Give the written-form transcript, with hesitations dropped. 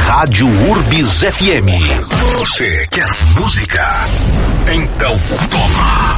Rádio Urbis FM. Você quer música? Então toma!